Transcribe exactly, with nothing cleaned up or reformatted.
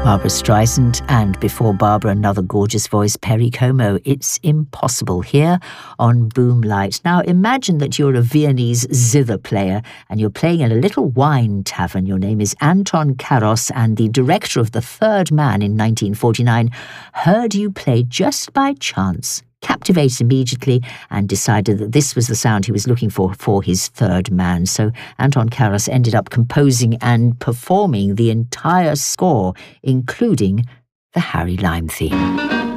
Barbra Streisand, and before Barbara, another gorgeous voice, Perry Como. It's Impossible here on Boomlight. Now imagine that you're a Viennese zither player and you're playing in a little wine tavern. Your name is Anton Karos, and the director of The Third Man in nineteen forty-nine heard you play just by chance, captivated immediately, and decided that this was the sound he was looking for for his Third Man. So Anton Karas ended up composing and performing the entire score, including the Harry Lime theme.